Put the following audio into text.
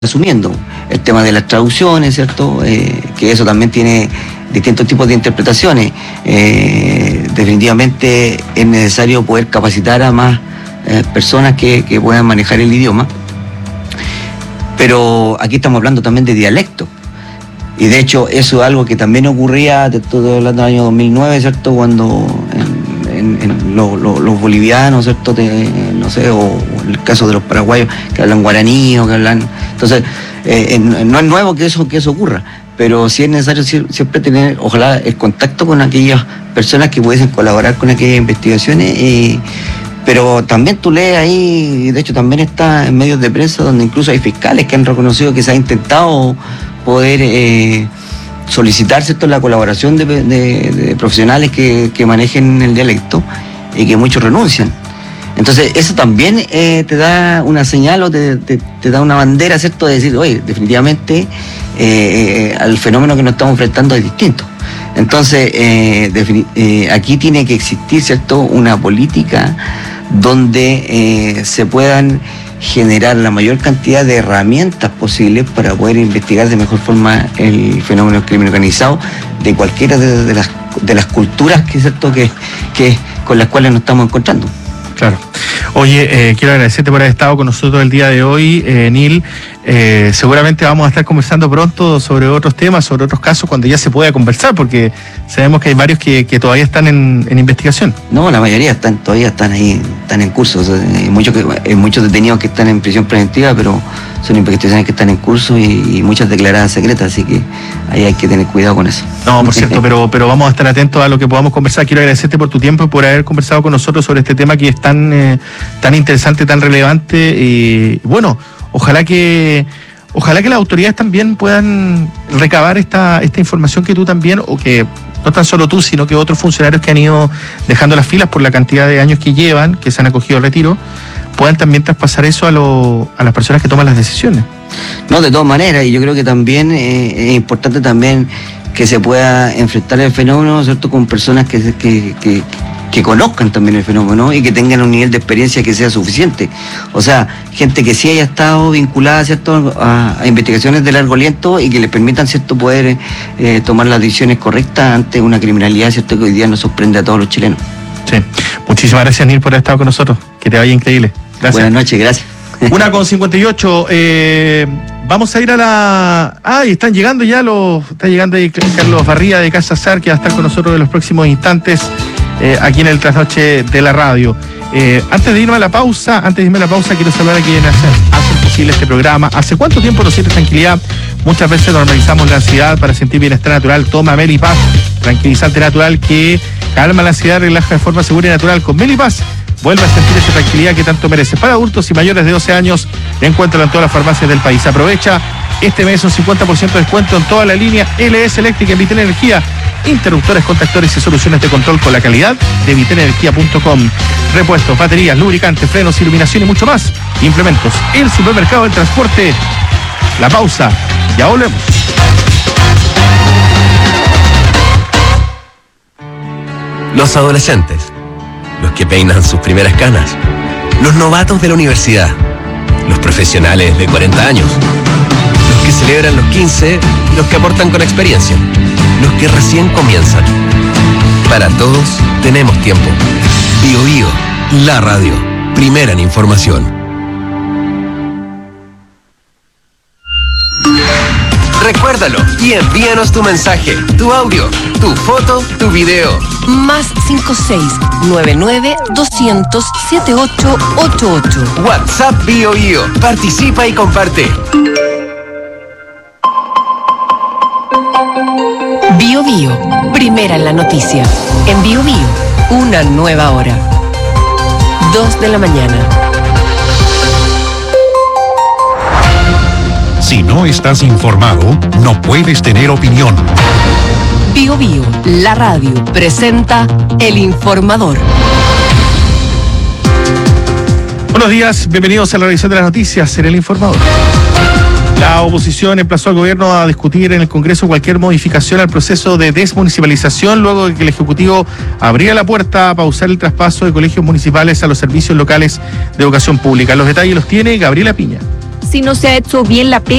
asumiendo. El tema de las traducciones, ¿cierto? Que eso también tiene distintos tipos de interpretaciones. Definitivamente es necesario poder capacitar a más personas que puedan manejar el idioma. Pero aquí estamos hablando también de dialecto. Y de hecho eso es algo que también ocurría, estoy hablando del año 2009, ¿cierto? Cuando los bolivianos, ¿cierto? No sé, o en el caso de los paraguayos que hablan guaraní o que hablan... Entonces, no es nuevo que eso ocurra, pero sí es necesario siempre tener, ojalá, el contacto con aquellas personas que pudiesen colaborar con aquellas investigaciones. Pero también tú lees ahí, de hecho también está en medios de prensa donde incluso hay fiscales que han reconocido que se ha intentado poder solicitar, ¿cierto?, la colaboración de profesionales que manejen el dialecto y que muchos renuncian. Entonces eso también te da una señal o te da una bandera, ¿cierto?, de decir, oye, definitivamente al fenómeno que nos estamos enfrentando es distinto. Entonces aquí tiene que existir, ¿cierto?, una política donde se puedan generar la mayor cantidad de herramientas posibles para poder investigar de mejor forma el fenómeno del crimen organizado de cualquiera de las culturas que con las cuales nos estamos encontrando. Claro. Oye, quiero agradecerte por haber estado con nosotros el día de hoy, Neil. Seguramente vamos a estar conversando pronto sobre otros temas, sobre otros casos, cuando ya se pueda conversar, porque sabemos que hay varios que todavía están en investigación. No, la mayoría todavía están ahí, están en curso. O sea, hay muchos detenidos que están en prisión preventiva, pero son investigaciones que están en curso y muchas declaradas secretas, así que ahí hay que tener cuidado con eso. No, por cierto, pero vamos a estar atentos a lo que podamos conversar. Quiero agradecerte por tu tiempo y por haber conversado con nosotros sobre este tema que es tan interesante, tan relevante. Y bueno, ojalá que las autoridades también puedan recabar esta información que tú también, o que no tan solo tú, sino que otros funcionarios que han ido dejando las filas por la cantidad de años que llevan, que se han acogido al retiro, puedan también traspasar eso a las personas que toman las decisiones. No, de todas maneras, y yo creo que también es importante también que se pueda enfrentar el fenómeno, ¿cierto?, con personas que conozcan también el fenómeno, ¿no?, y que tengan un nivel de experiencia que sea suficiente. O sea, gente que sí haya estado vinculada, ¿cierto?, a investigaciones de largo aliento y que les permitan, ¿cierto?, poder tomar las decisiones correctas ante una criminalidad, ¿cierto?, que hoy día nos sorprende a todos los chilenos. Sí. Muchísimas gracias, Neil, por haber estado con nosotros. Que te vaya increíble. Gracias. Buenas noches, gracias. 1:58. Vamos a ir a la... y están llegando ya está llegando ahí Carlos Barría de Casa SAR, que va a estar con nosotros en los próximos instantes aquí en el Trasnoche de la Radio. Antes de irme a la pausa, quiero saludar a quienes hacen posible este programa. ¿Hace cuánto tiempo nos sientes tranquilidad? Muchas veces normalizamos la ansiedad para sentir bienestar natural. Toma Melipaz, tranquilizante natural que calma la ansiedad, relaja de forma segura y natural. Con Melipaz vuelve a sentir esa tranquilidad que tanto mereces. Para adultos y mayores de 12 años, encuéntralo en todas las farmacias del país. Aprovecha este mes un 50% de descuento en toda la línea LS Eléctrica en Vitel Energía. Interruptores, contactores y soluciones de control con la calidad de vitenenergia.com. Repuestos, baterías, lubricantes, frenos, iluminación y mucho más. Implementos, el supermercado del transporte. La pausa, ya volvemos. Los adolescentes, los que peinan sus primeras canas, los novatos de la universidad, los profesionales de 40 años, los que celebran los 15 y los que aportan con experiencia, los que recién comienzan. Para todos tenemos tiempo. Bío Bío, la radio, primera en información. Recuérdalo y envíanos tu mensaje, tu audio, tu foto, tu video. Más 56-99-200-7888. WhatsApp Bío Bío. Participa y comparte. Bío Bío, primera en la noticia. En Bío Bío, una nueva hora. 2 de la mañana. Si no estás informado, no puedes tener opinión. Bío Bío, la radio, presenta El Informador. Buenos días, bienvenidos a la revisión de las noticias en El Informador. La oposición emplazó al gobierno a discutir en el Congreso cualquier modificación al proceso de desmunicipalización luego de que el Ejecutivo abriera la puerta a pausar el traspaso de colegios municipales a los servicios locales de educación pública. Los detalles los tiene Gabriela Piña. si no se ha hecho bien la pega